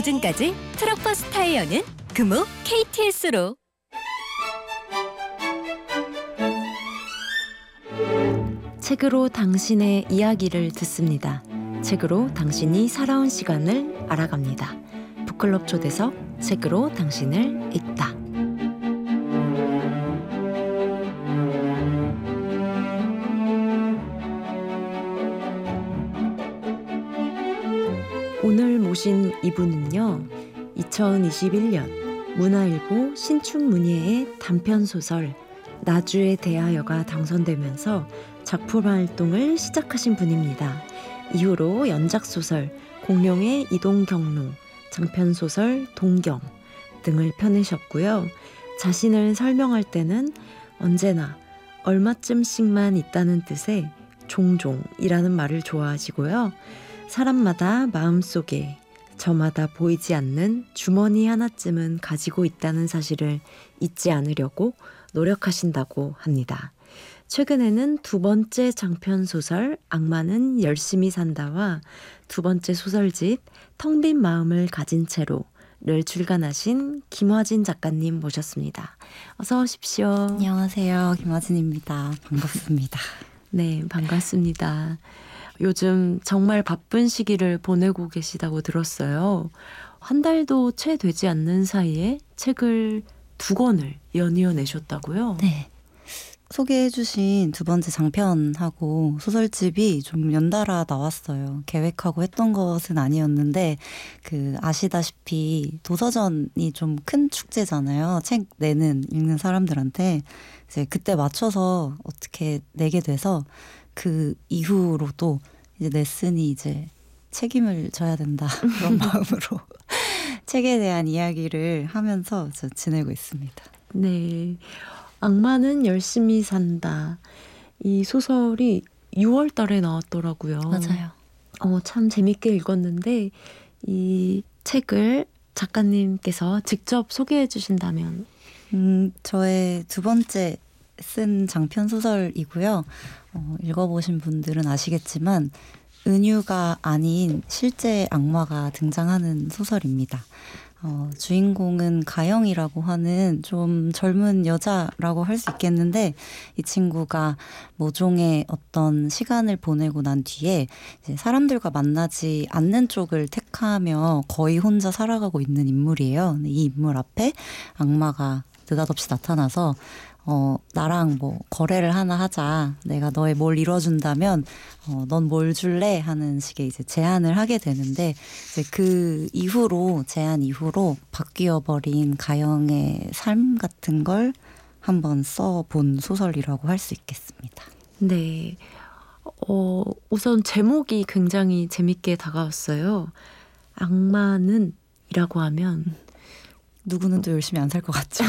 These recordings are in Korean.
지금까지 트럭버스 타이어는 금호 KTS로. 책으로 당신의 이야기를 듣습니다. 책으로 당신이 살아온 시간을 알아갑니다. 북클럽 초대석 책으로 당신을 읽다. 오늘 모신 이분은요, 2021년 문화일보 신춘문예의 단편소설 나주에 대하여가 당선되면서 작품 활동을 시작하신 분입니다. 이후로 연작소설 공룡의 이동 경로, 장편소설 동경 등을 펴내셨고요. 자신을 설명할 때는 언제나 얼마쯤씩만 있다는 뜻의 종종이라는 말을 좋아하시고요. 사람마다 마음속에 저마다 보이지 않는 주머니 하나쯤은 가지고 있다는 사실을 잊지 않으려고 노력하신다고 합니다. 최근에는 두 번째 장편소설 악마는 열심히 산다와 두 번째 소설집 텅 빈 마음을 가진 채로를 출간하신 김화진 작가님 모셨습니다. 어서 오십시오. 안녕하세요. 김화진입니다. 반갑습니다. 네, 반갑습니다. 요즘 정말 바쁜 시기를 보내고 계시다고 들었어요. 한 달도 채 되지 않는 사이에 책을 2권을 연이어 내셨다고요? 네. 소개해주신 두 번째 장편하고 소설집이 좀 연달아 나왔어요. 계획하고 했던 것은 아니었는데 아시다시피 도서전이 좀 큰 축제잖아요. 책 읽는 사람들한테 이제 그때 맞춰서 어떻게 내게 돼서 그 이후로도 이제 냈으니 이제 책임을 져야 된다 그런 마음으로 책에 대한 이야기를 하면서 저 지내고 있습니다. 네, 악마는 열심히 산다. 이 소설이 6월 달에 나왔더라고요. 맞아요. 참 재밌게 읽었는데 이 책을 작가님께서 직접 소개해 주신다면? 저의 두 번째 쓴 장편 소설이고요. 읽어보신 분들은 아시겠지만 은유가 아닌 실제 악마가 등장하는 소설입니다. 주인공은 가영이라고 하는 좀 젊은 여자라고 할 수 있겠는데 이 친구가 모종의 어떤 시간을 보내고 난 뒤에 이제 사람들과 만나지 않는 쪽을 택하며 거의 혼자 살아가고 있는 인물이에요. 근데 이 인물 앞에 악마가 느닷없이 나타나서 나랑 뭐 거래를 하나 하자. 내가 너의 뭘 이뤄준다면 넌 뭘 줄래? 하는 식의 이제 제안을 하게 되는데 이제 그 이후로 제안 이후로 바뀌어 버린 가영의 삶 같은 걸 한번 써본 소설이라고 할 수 있겠습니다. 네. 우선 제목이 굉장히 재밌게 다가왔어요. 악마는 이라고 하면 누구는 또 열심히 안 살 것 같죠.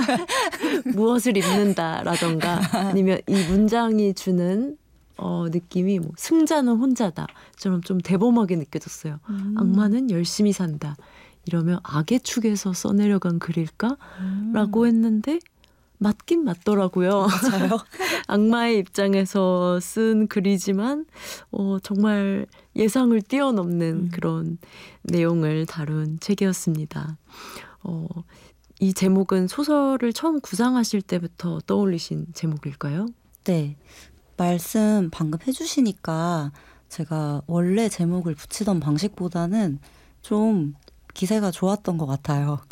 무엇을 입는다라던가 아니면 이 문장이 주는 느낌이 뭐 승자는 혼자다처럼 좀 대범하게 느껴졌어요. 악마는 열심히 산다. 이러면 악의 축에서 써내려간 글일까? 라고 했는데 맞긴 맞더라고요. 맞아요. 악마의 입장에서 쓴 글이지만 정말 예상을 뛰어넘는 그런 내용을 다룬 책이었습니다. 이 제목은 소설을 처음 구상하실 때부터 떠올리신 제목일까요? 네. 말씀 방금 해주시니까 제가 원래 제목을 붙이던 방식보다는 좀 기세가 좋았던 것 같아요.